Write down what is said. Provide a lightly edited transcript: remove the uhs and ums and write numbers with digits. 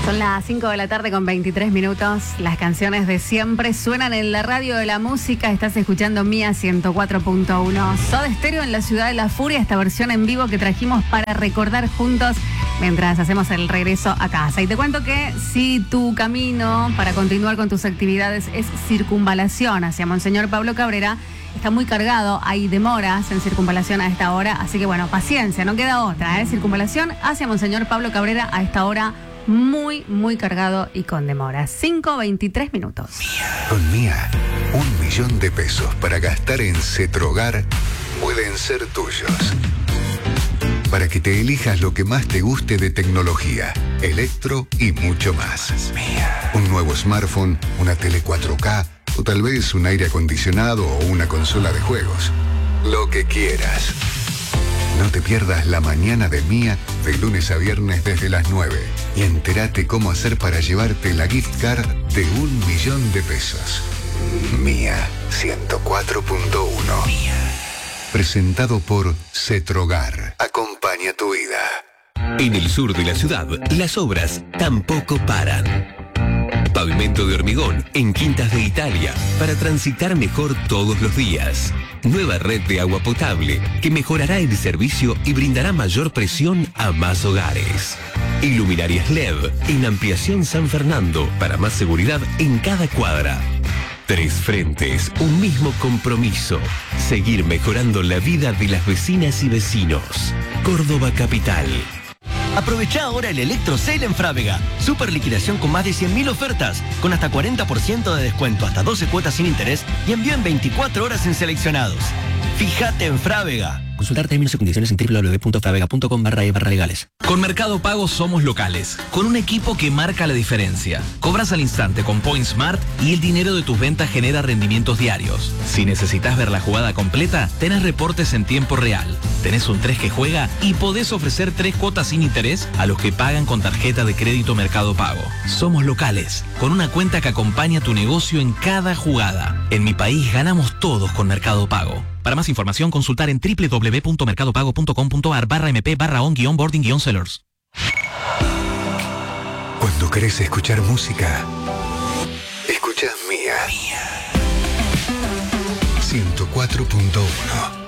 Son las 5 de la tarde con 23 minutos. Las canciones de siempre suenan en la radio de la música. Estás escuchando Mía 104.1. Soda Stereo en la Ciudad de la Furia, esta versión en vivo que trajimos para recordar juntos mientras hacemos el regreso a casa. Y te cuento que si tu camino para continuar con tus actividades es circunvalación hacia Monseñor Pablo Cabrera, está muy cargado, hay demoras en circunvalación a esta hora, así que bueno, paciencia, no queda otra, ¿eh? Circunvalación hacia Monseñor Pablo Cabrera a esta hora muy cargado y con demoras. 5:23 minutos. Con Mía, 1 millón de pesos para gastar en Cetrogar pueden ser tuyos. Para que te elijas lo que más te guste de tecnología, electro y mucho más. Un nuevo smartphone, una tele 4K o tal vez un aire acondicionado o una consola de juegos. Lo que quieras. No te pierdas la mañana de Mía de lunes a viernes desde las 9 y entérate cómo hacer para llevarte la gift card de 1 millón de pesos. Mía 104.1. Presentado por Cetrogar. Acompaña tu vida. En el sur de la ciudad, las obras tampoco paran. Pavimento de hormigón en Quintas de Italia para transitar mejor todos los días. Nueva red de agua potable que mejorará el servicio y brindará mayor presión a más hogares. Iluminarias LED en Ampliación San Fernando para más seguridad en cada cuadra. 3 frentes, un mismo compromiso. Seguir mejorando la vida de las vecinas y vecinos. Córdoba Capital. Aprovecha ahora el Electro Sale en Frávega. Super liquidación con más de 100.000 ofertas, con hasta 40% de descuento, hasta 12 cuotas sin interés y envío en 24 horas en seleccionados. Fíjate en Frávega. Consultar términos y condiciones en www.fravega.com/legales. Con Mercado Pago somos locales, con un equipo que marca la diferencia. Cobras al instante con Point Smart y el dinero de tus ventas genera rendimientos diarios. Si necesitas ver la jugada completa, tenés reportes en tiempo real. Tenés un 3 que juega y podés ofrecer 3 cuotas sin interés a los que pagan con tarjeta de crédito Mercado Pago. Somos locales, con una cuenta que acompaña tu negocio en cada jugada. En mi país ganamos todos con Mercado Pago. Para más información, consultar en www.mercadopago.com.ar/mp/on-boarding-sellers. Cuando querés escuchar música, escuchás Mía 104.1.